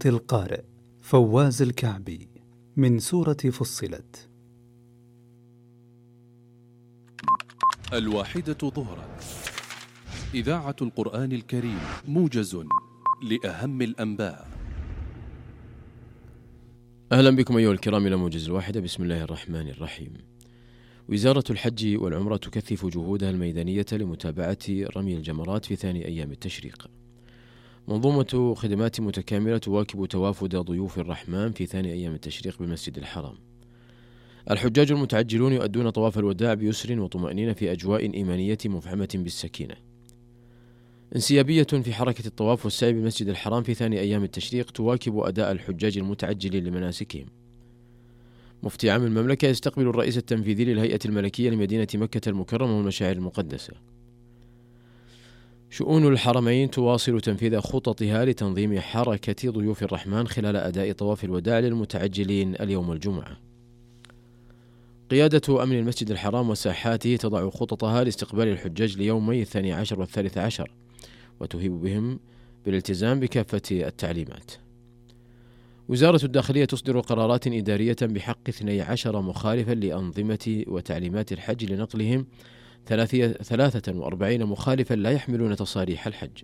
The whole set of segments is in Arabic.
بصوت القارئ فواز الكعبي من سورة فصلت. 1 ظهرا. إذاعة القرآن الكريم، موجز لأهم الأنباء. أهلا بكم أيها الكرام إلى موجز 1. بسم الله الرحمن الرحيم. وزارة الحج والعمرة تكثف جهودها الميدانية لمتابعة رمي الجمرات في ثاني أيام التشريق. منظومة خدمات متكاملة تواكب توافد ضيوف الرحمن في ثاني أيام التشريق بالمسجد الحرام. الحجاج المتعجلون يؤدون طواف الوداع بيسر وطمأنينة في أجواء إيمانية مفعمة بالسكينة. انسيابية في حركة الطواف والسعي بالمسجد الحرام في ثاني أيام التشريق تواكب أداء الحجاج المتعجلين لمناسكهم. مفتي عام المملكة يستقبل الرئيس التنفيذي للهيئة الملكية لمدينة مكة المكرمة والمشاعر المقدسة. شؤون الحرمين تواصل تنفيذ خططها لتنظيم حركة ضيوف الرحمن خلال أداء طواف الوداع للمتعجلين اليوم الجمعة. قيادة أمن المسجد الحرام وساحاته تضع خططها لاستقبال الحجاج ليومي 12 و13، وتهيب بهم بالالتزام بكافة التعليمات. وزارة الداخلية تصدر قرارات إدارية بحق 12 مخالفا لأنظمة وتعليمات الحج لنقلهم 43 مخالفا لا يحملون تصاريح الحج.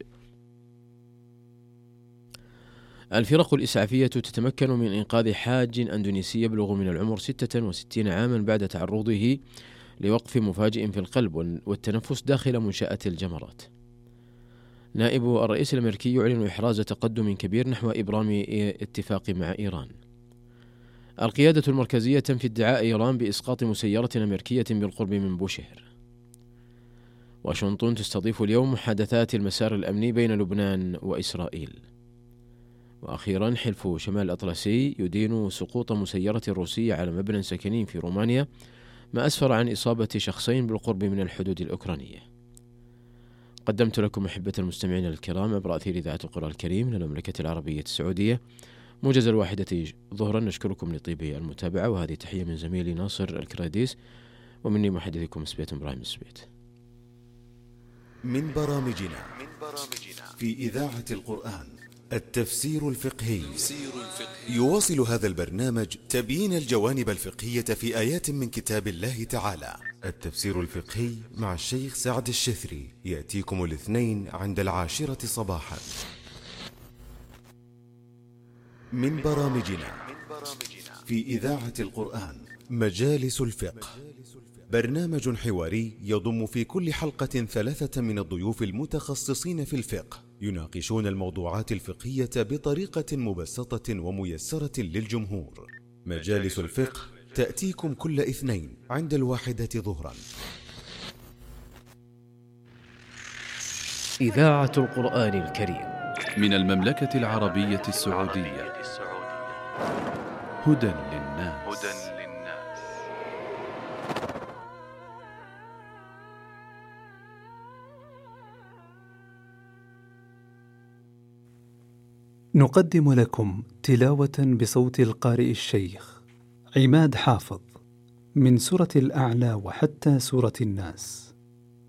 الفرق الإسعافية تتمكن من إنقاذ حاج أندونيسي يبلغ من العمر 66 عاما بعد تعرضه لوقف مفاجئ في القلب والتنفس داخل منشأة الجمرات. نائب الرئيس الأمريكي يعلن إحراز تقدم كبير نحو إبرام اتفاق مع إيران. القيادة المركزية تنفي ادعاء إيران بإسقاط مسيرة أمريكية بالقرب من بوشهر. واشنطن تستضيف اليوم محادثات المسار الأمني بين لبنان وإسرائيل. وأخيرا، حلف شمال الأطلسي يدين سقوط مسيرة روسية على مبنى سكني في رومانيا، ما أسفر عن إصابة شخصين بالقرب من الحدود الأوكرانية. قدمت لكم أحبة المستمعين الكرام عبر أثير إذاعة القرآن الكريم من المملكة العربية السعودية موجز 1 ظهرا. نشكركم لطيب المتابعة، وهذه تحية من زميلي ناصر الكراديس، ومني محدثكم سبيت إبراهيم سبيت. من برامجنا في إذاعة القرآن التفسير الفقهي. يواصل هذا البرنامج تبيين الجوانب الفقهية في آيات من كتاب الله تعالى. التفسير الفقهي مع الشيخ سعد الشثري يأتيكم الاثنين عند 10 صباحا. من برامجنا في إذاعة القرآن مجالس الفقه، برنامج حواري يضم في كل حلقة 3 من الضيوف المتخصصين في الفقه، يناقشون الموضوعات الفقهية بطريقة مبسطة وميسرة للجمهور. مجالس الفقه تأتيكم كل اثنين عند 1 ظهرا. إذاعة القرآن الكريم من المملكة العربية السعودية، هدى للناس. نقدم لكم تلاوة بصوت القارئ الشيخ عماد حافظ من سورة الأعلى وحتى سورة الناس.